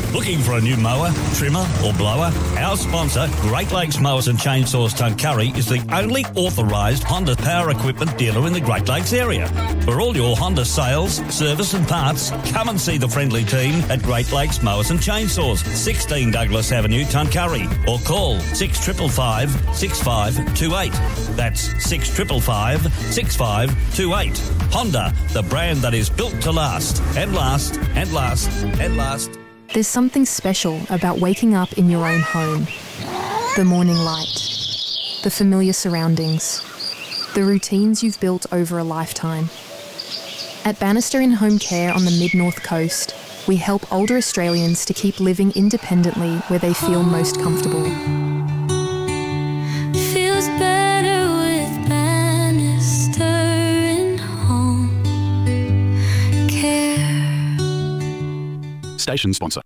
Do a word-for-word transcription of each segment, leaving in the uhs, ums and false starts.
Looking for a new mower, trimmer or blower? Our sponsor, Great Lakes Mowers and Chainsaws Tuncurry, is the only authorised Honda power equipment dealer in the Great Lakes area. For all your Honda sales, service and parts, come and see the friendly team at Great Lakes Mowers and Chainsaws, sixteen Douglas Avenue, Tuncurry, or call six five five, six five two eight. That's six five five, six five two eight. Honda, the brand that is built to last, and last, and last, and last. There's something special about waking up in your own home. The morning light, the familiar surroundings, the routines you've built over a lifetime. At Bannister In Home Care on the Mid-North Coast, we help older Australians to keep living independently where they feel most comfortable. Feels better with Bannister In Home Care. Station sponsor.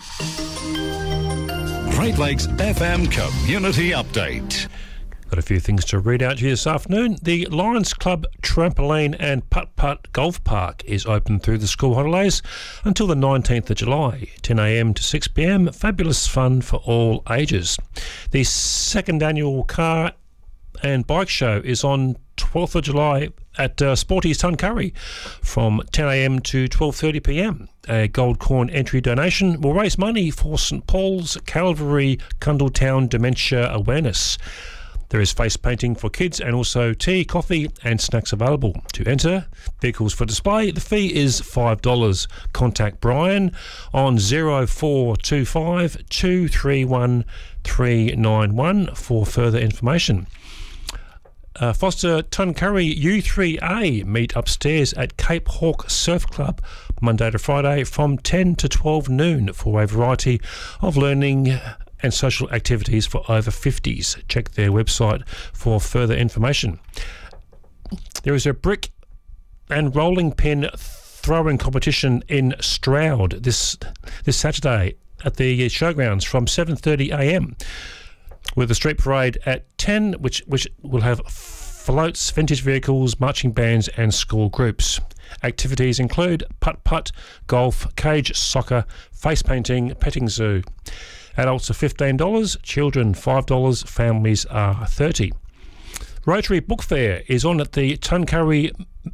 Great Lakes F M Community Update. Got a few things to read out to you this afternoon. The Lions Club Trampoline and Putt-Putt Golf Park is open through the school holidays until the nineteenth of July, ten a m to six p m. Fabulous fun for all ages. The second annual car and bike show is on twelfth of July at uh, Sporty's Tuncurry from ten a m to twelve thirty p m. A gold coin entry donation will raise money for St Paul's Calvary Cundletown Dementia Awareness. There is face painting for kids and also tea, coffee and snacks available. To enter, vehicles for display, the fee is five dollars. Contact Brian on zero four two five, two three one, three nine one for further information. Uh, Foster Tuncurry U three A meet upstairs at Cape Hawk Surf Club Monday to Friday from ten to twelve noon for a variety of learning and social activities for over fifties. Check their website for further information. There is a brick and rolling pin throwing competition in Stroud this this Saturday at the showgrounds from seven thirty a m with a street parade at ten, which which will have floats, vintage vehicles, marching bands and school groups. Activities include putt-putt, golf, cage soccer, face painting, petting zoo. Adults are fifteen dollars, children five dollars, families are thirty dollars. Rotary Book Fair is on at the Tuncurry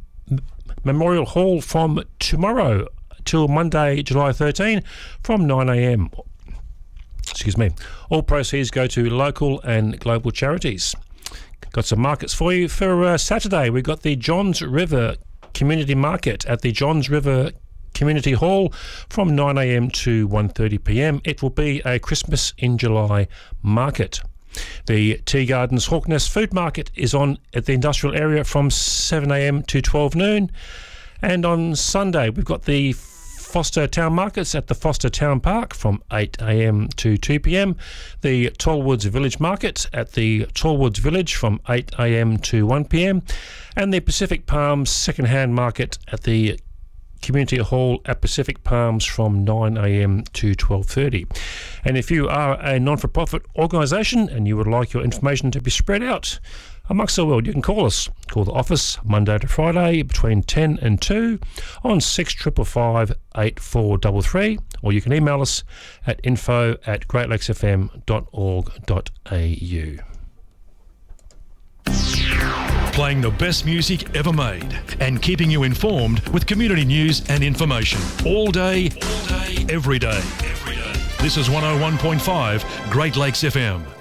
Memorial Hall from tomorrow till Monday, July thirteenth from nine a m. Excuse me. All proceeds go to local and global charities. Got some markets for you. For uh, Saturday, we've got the Johns River Community Market at the Johns River Community Hall from nine a m to one thirty p m. It will be a Christmas in July market. The Tea Gardens Hawknest Food Market is on at the industrial area from seven a m to twelve noon. And on Sunday, we've got the Foster Town Markets at the Foster Town Park from eight a m to two p m. The Tallwoods Village Market at the Tallwoods Village from eight a m to one p m. And the Pacific Palms Second-Hand Market at the Community Hall at Pacific Palms from nine a m to twelve thirty. And if you are a non-for-profit organisation and you would like your information to be spread out amongst the world, you can call us. Call the office Monday to Friday between ten and two on six five five, eight four three three, or you can email us at info at great lakes f m dot org dot a u. Playing the best music ever made and keeping you informed with community news and information all day, all day, every day. Every day. This is one oh one point five Great Lakes F M.